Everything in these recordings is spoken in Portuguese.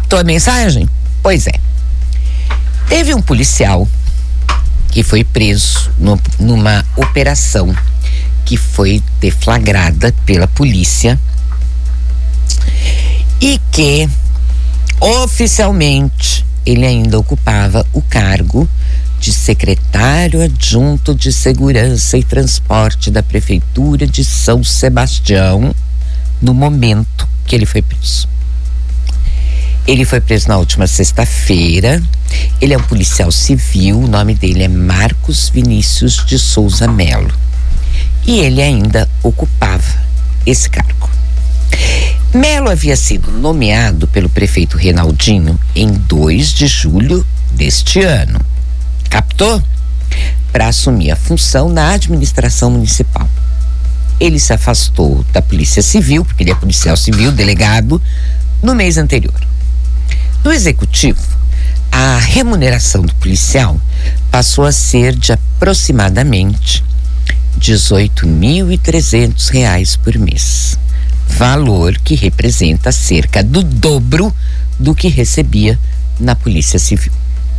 Captou a mensagem? Pois é. Teve um policial que foi preso numa operação que foi deflagrada pela polícia e que oficialmente ele ainda ocupava o cargo de secretário adjunto de Segurança e Transporte da Prefeitura de São Sebastião no momento que ele foi preso. Ele foi preso na última sexta-feira. Ele é um policial civil, o nome dele é Marcos Vinícius de Souza Melo. E ele ainda ocupava esse cargo. Melo havia sido nomeado pelo prefeito Reinaldinho em 2 de julho deste ano. Captou? Para assumir a função na administração municipal. Ele se afastou da Polícia Civil, porque ele é policial civil, delegado, no mês anterior. No executivo, a remuneração do policial passou a ser de aproximadamente R$18.300 por mês, valor que representa cerca do dobro do que recebia na Polícia Civil.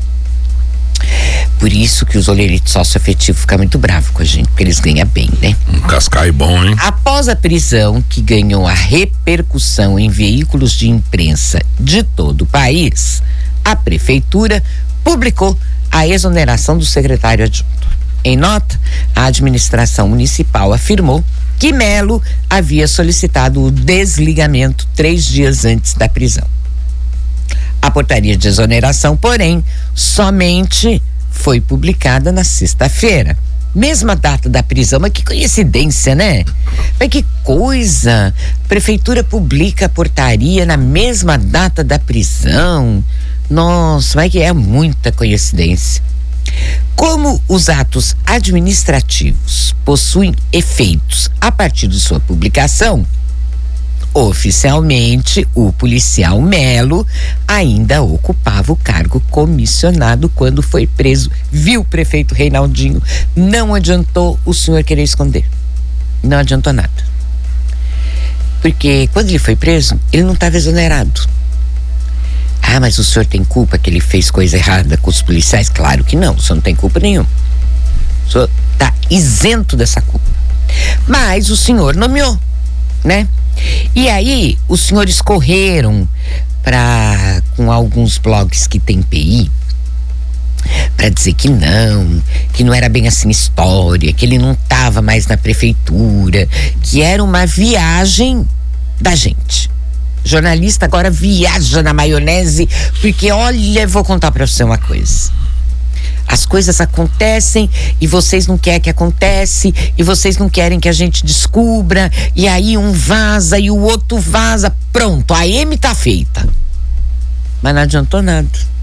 Por isso que os olheiros socioafetivos ficam muito bravos com a gente, porque eles ganham bem, né? Um cascai bom, hein? Após a prisão, que ganhou a repercussão em veículos de imprensa de todo o país, a prefeitura publicou a exoneração do secretário adjunto. Em nota, a administração municipal afirmou que Melo havia solicitado o desligamento 3 dias antes da prisão. A portaria de exoneração, porém, somente foi publicada na sexta-feira, mesma data da prisão. Mas que coincidência, né? Mas que coisa! A prefeitura publica a portaria na mesma data da prisão. Nossa, mas que é muita coincidência. Como os atos administrativos possuem efeitos a partir de sua publicação, oficialmente, o policial Melo ainda ocupava o cargo comissionado quando foi preso. Viu, prefeito Reinaldinho? Não adiantou o senhor querer esconder. Não adiantou nada. Porque quando ele foi preso, ele não estava exonerado. Ah, mas o senhor tem culpa que ele fez coisa errada com os policiais? Claro que não, o senhor não tem culpa nenhuma. O senhor está isento dessa culpa. Mas o senhor nomeou, né? E aí, os senhores correram com alguns blogs que tem PI, para dizer que não era bem assim história, que ele não estava mais na prefeitura, que era uma viagem da gente. Jornalista agora viaja na maionese, porque olha, vou contar para você uma coisa. As coisas acontecem e vocês não querem que aconteça, e vocês não querem que a gente descubra, e aí um vaza e o outro vaza. Pronto, a M tá feita. Mas não adiantou nada.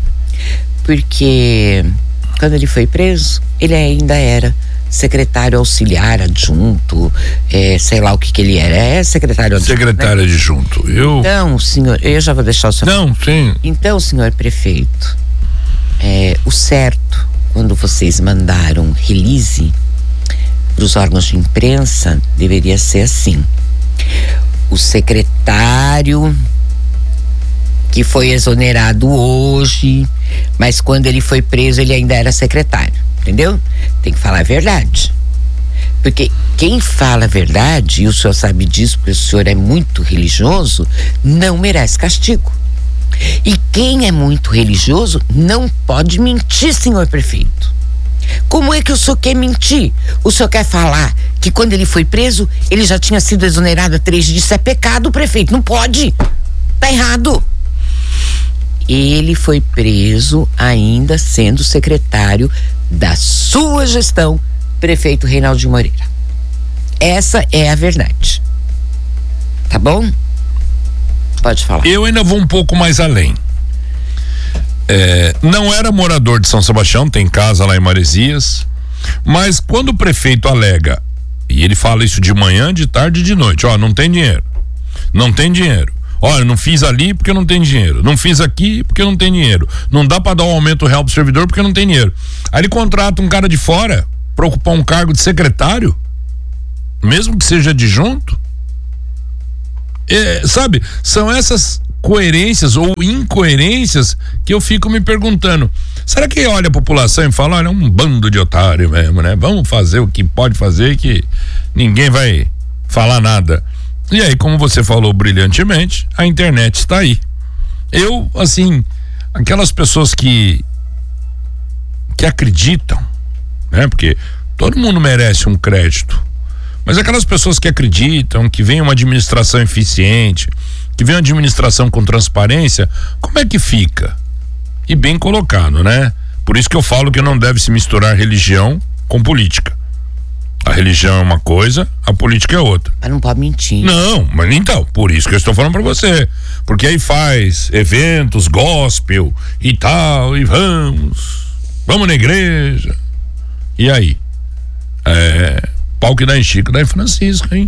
Porque quando ele foi preso, ele ainda era secretário auxiliar adjunto, sei lá o que ele era. É secretário adjunto. Secretário adjunto. Então, senhor, eu já vou deixar o senhor. Não, sim. Então, senhor prefeito, o certo, quando vocês mandaram release para os órgãos de imprensa, deveria ser assim: o secretário que foi exonerado hoje, mas quando ele foi preso ele ainda era secretário, entendeu? Tem que falar a verdade, porque quem fala a verdade, e o senhor sabe disso porque o senhor é muito religioso, não merece castigo. E quem é muito religioso não pode mentir, senhor prefeito. Como é que o senhor quer mentir? O senhor quer falar que quando ele foi preso, ele já tinha sido exonerado há 3 dias? Isso é pecado, prefeito, não pode. Tá errado. Ele foi preso ainda sendo secretário da sua gestão, prefeito Reinaldinho Moreira. Essa é a verdade. Tá bom? Pode falar. Eu ainda vou um pouco mais além. Não era morador de São Sebastião, tem casa lá em Maresias, mas quando o prefeito alega, e ele fala isso de manhã, de tarde e de noite, não tem dinheiro, não tem dinheiro, olha, não fiz ali porque não tem dinheiro, não fiz aqui porque não tem dinheiro, não dá para dar um aumento real pro servidor porque não tem dinheiro. Aí ele contrata um cara de fora para ocupar um cargo de secretário, mesmo que seja adjunto. Sabe, são essas coerências ou incoerências que eu fico me perguntando. Será que olha a população e fala, olha, é um bando de otário mesmo, né? Vamos fazer o que pode fazer, que ninguém vai falar nada. E aí, como você falou brilhantemente, a internet está aí. Eu, assim, aquelas pessoas que acreditam, né? Porque todo mundo merece um crédito, mas aquelas pessoas que acreditam que vem uma administração eficiente, que vem uma administração com transparência, como é que fica? E bem colocado, né? Por isso que eu falo que não deve se misturar religião com política. A religião é uma coisa, a política é outra. Mas não pode mentir. Não, mas então, por isso que eu estou falando pra você. Porque aí faz eventos, gospel e tal, e vamos na igreja. E aí? Pau que dá em Chico, dá em Francisco, hein?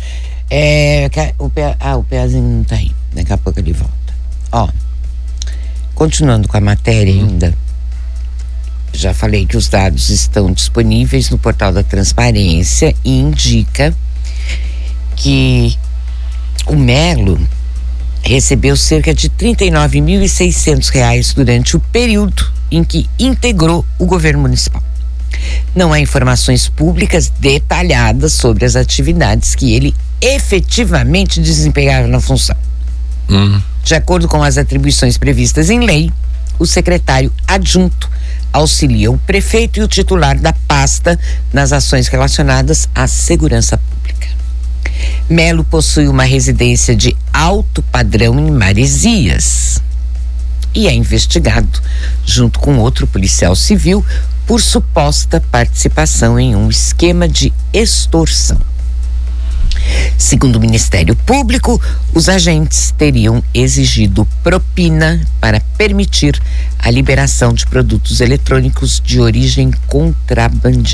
O Peazinho não tá aí. Daqui a pouco ele volta. Ó, continuando com a matéria ainda, já falei que os dados estão disponíveis no portal da Transparência e indica que o Melo recebeu cerca de R$39.600 durante o período em que integrou o governo municipal. Não há informações públicas detalhadas sobre as atividades que ele efetivamente desempenhava na função. De acordo com as atribuições previstas em lei, o secretário adjunto auxilia o prefeito e o titular da pasta nas ações relacionadas à segurança pública. Melo possui uma residência de alto padrão em Maresias e é investigado, junto com outro policial civil, por suposta participação em um esquema de extorsão. Segundo o Ministério Público, os agentes teriam exigido propina para permitir a liberação de produtos eletrônicos de origem contrabandeada.